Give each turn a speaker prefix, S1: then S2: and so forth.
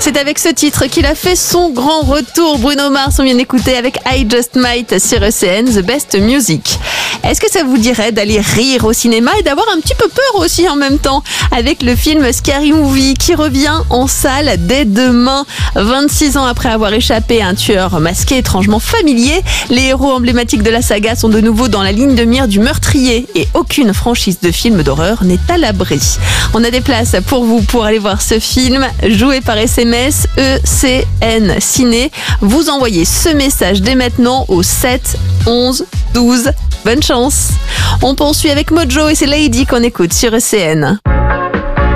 S1: C'est avec ce titre qu'il a fait son grand retour. Bruno Mars, on vient d'écouter avec I Just Might sur ECN, The Best Music. Est-ce que ça vous dirait d'aller rire au cinéma et d'avoir un petit peu peur aussi en même temps avec le film Scary Movie qui revient en salle dès demain. 26 ans après avoir échappé à un tueur masqué étrangement familier, les héros emblématiques de la saga sont de nouveau dans la ligne de mire du meurtrier et aucune franchise de film d'horreur n'est à l'abri. On a des places pour vous pour aller voir ce film. Jouez par SMS ECN Ciné. Vous envoyez ce message dès maintenant au 7 11 12. Bonne chance. On poursuit avec Mojo et c'est Lady qu'on écoute sur ECN.